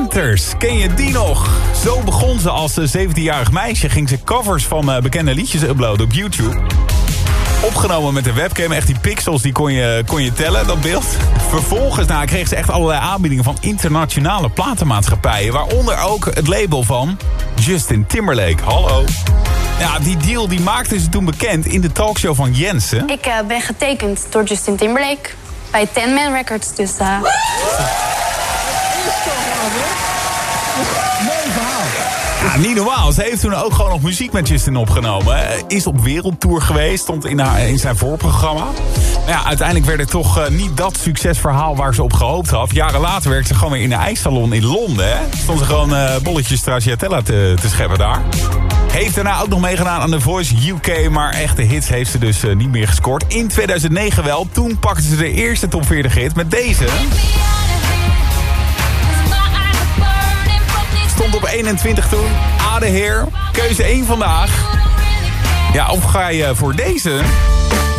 Panthers. Ken je die nog? Zo begon ze als 17-jarig meisje. Ging ze covers van bekende liedjes uploaden op YouTube. Opgenomen met de webcam. Echt die pixels, die kon je tellen, dat beeld. Vervolgens kreeg ze echt allerlei aanbiedingen van internationale platenmaatschappijen. Waaronder ook het label van Justin Timberlake. Hallo. Ja, die deal die maakte ze toen bekend in de talkshow van Jensen. Ik ben getekend door Justin Timberlake bij 10 Man Records, dus... Ja, niet normaal. Ze heeft toen ook gewoon nog muziek met Justin opgenomen. Is op wereldtour geweest, stond in zijn voorprogramma. Maar ja, uiteindelijk werd het toch niet dat succesverhaal waar ze op gehoopt had. Jaren later werkte ze gewoon weer in een ijssalon in Londen. Hè? Stond ze gewoon bolletjes stracciatella te scheppen daar. Heeft daarna ook nog meegedaan aan The Voice UK, maar echte hits heeft ze dus niet meer gescoord. In 2009 wel, toen pakte ze de eerste top 40 hit met deze. Stond op 21 toen, Adeheer, keuze 1 vandaag. Ja, of ga je voor deze?